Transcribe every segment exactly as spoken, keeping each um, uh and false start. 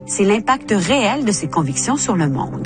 C'est l'impact réel de ses convictions sur le monde.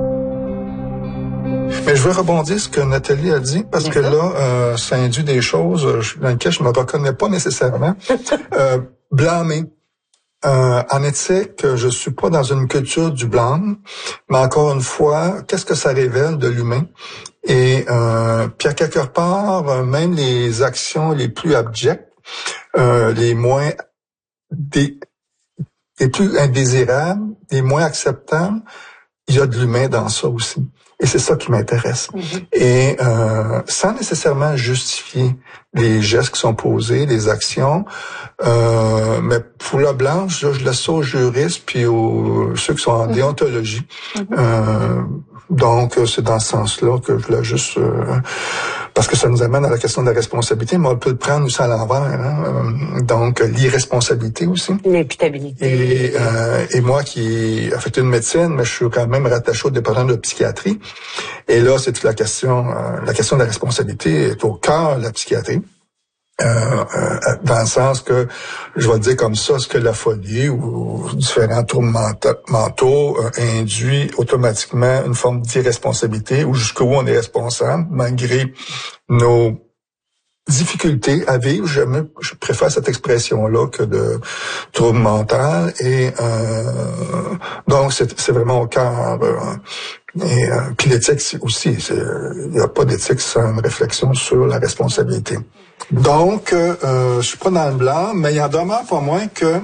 Mais je veux rebondir sur ce que Nathalie a dit, parce que là, euh, ça induit des choses dans lesquelles je ne me reconnais pas nécessairement. euh, blâmer. Euh, en éthique, je suis pas dans une culture du blâme, mais encore une fois, qu'est-ce que ça révèle de l'humain? Et euh, puis à quelque part, même les actions les plus abjectes, euh, les moins des, les plus indésirables, les moins acceptables, il y a de l'humain dans ça aussi. Et c'est ça qui m'intéresse. Mm-hmm. Et euh, sans nécessairement justifier les gestes qui sont posés, les actions, euh, mais pour la blanche, là, je laisse ça aux juristes puis aux ceux qui sont en mm-hmm. déontologie. Mm-hmm. Euh, donc, c'est dans ce sens-là que je voulais juste... Euh, parce que ça nous amène à la question de la responsabilité, mais on peut le prendre aussi à l'envers. Hein? Donc, l'irresponsabilité aussi. L'imputabilité. Et, euh, et moi qui ai fait une médecine, mais je suis quand même rattaché au département de psychiatrie. Et là, c'est toute la question, euh, la question de la responsabilité est au cœur de la psychiatrie. Euh, euh, dans le sens que, je vais le dire comme ça, ce que la folie ou différents troubles mentaux euh, induit automatiquement une forme d'irresponsabilité ou jusqu'où on est responsable, malgré nos difficultés à vivre. Je, me, je préfère cette expression-là que de trouble mental. Et euh, donc, c'est, c'est vraiment au cœur... Euh, Et euh, puis l'éthique aussi, il n'y a pas d'éthique sans une réflexion sur la responsabilité. Donc, euh, je suis pas dans le blanc, mais il en demeure pas moins que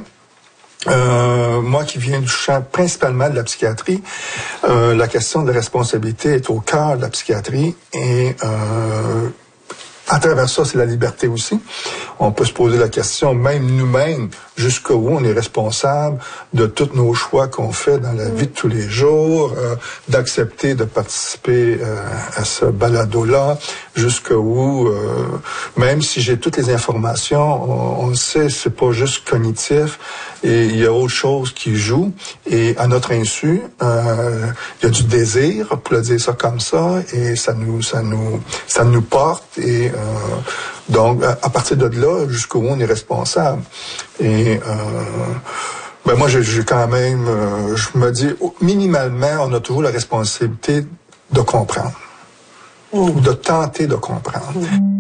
euh, moi qui viens du champ principalement de la psychiatrie, euh, la question de la responsabilité est au cœur de la psychiatrie et euh, à travers ça, c'est la liberté aussi. On peut se poser la question, même nous-mêmes, jusqu'où on est responsable de tous nos choix qu'on fait dans la vie de tous les jours, euh, d'accepter de participer euh, à ce balado-là, jusqu'où, euh, même si j'ai toutes les informations, on, on le sait, c'est pas juste cognitif, et il y a autre chose qui joue, et à notre insu, euh, il y a du désir, pour le dire ça comme ça, et ça nous, ça nous, ça nous porte, et euh, donc, à partir de là, jusqu'où on est responsable. Et euh, ben moi, j'ai, j'ai quand même, euh, je me dis, minimalement, on a toujours la responsabilité de comprendre. Mmh. Ou de tenter de comprendre. Mmh.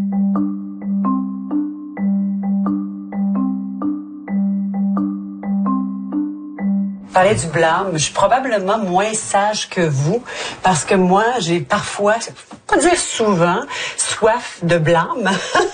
Parler du blâme, je suis probablement moins sage que vous, parce que moi, j'ai parfois, pas dire souvent, soif de blâme.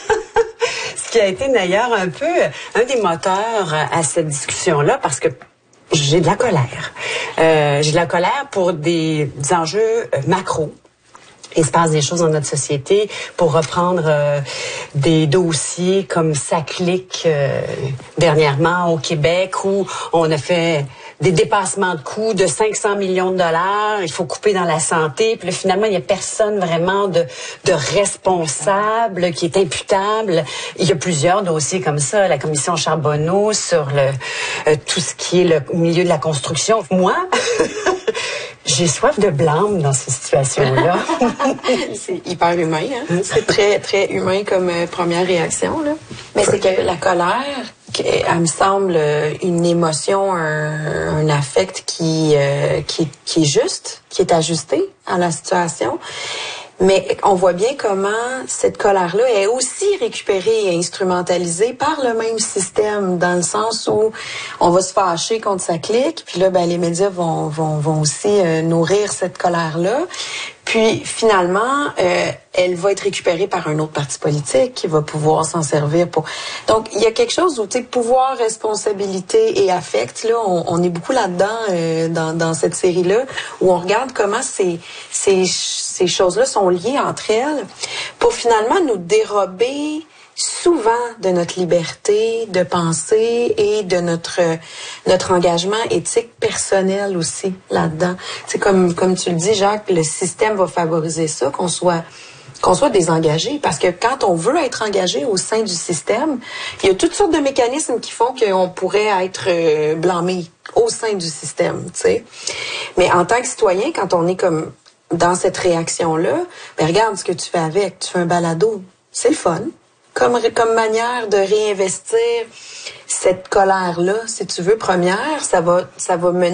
Ce qui a été d'ailleurs un peu un des moteurs à cette discussion-là, parce que j'ai de la colère. Euh, j'ai de la colère pour des, des enjeux macro. Il se passe des choses dans notre société. Pour reprendre euh, des dossiers comme ça clique euh, dernièrement au Québec, où on a fait des dépassements de coûts de cinq cents millions de dollars. Il faut couper dans la santé. Puis là, finalement, il n'y a personne vraiment de, de responsable qui est imputable. Il y a plusieurs dossiers comme ça. La commission Charbonneau sur le euh, tout ce qui est le milieu de la construction. Moi... J'ai soif de blâme dans ces situations-là. C'est hyper humain, hein? C'est très, très humain comme euh, première réaction, là. Mais c'est que la colère, elle me semble une émotion, un, un affect qui, euh, qui, qui est juste, qui est ajusté à la situation. Mais on voit bien comment cette colère-là est aussi récupérée et instrumentalisée par le même système, dans le sens où on va se fâcher contre sa clique, puis là, ben, les médias vont, vont, vont aussi euh, nourrir cette colère-là. Puis finalement, euh, elle va être récupérée par un autre parti politique qui va pouvoir s'en servir pour... Donc, il y a quelque chose où, tu sais, pouvoir, responsabilité et affect, là, on, on est beaucoup là-dedans euh, dans, dans cette série-là, où on regarde comment ces, ces, ces choses-là sont liées entre elles pour finalement nous dérober souvent de notre liberté de penser et de notre notre engagement éthique personnel aussi là-dedans. C'est comme comme tu le dis, Jacques, le système va favoriser ça, qu'on soit qu'on soit désengagé, parce que quand on veut être engagé au sein du système, il y a toutes sortes de mécanismes qui font qu'on pourrait être euh, blâmé au sein du système, tu sais. Mais en tant que citoyen, quand on est comme dans cette réaction-là, ben regarde ce que tu fais avec, tu fais un balado, c'est le fun. comme, comme manière de réinvestir cette colère-là, si tu veux, première, ça va, ça va mener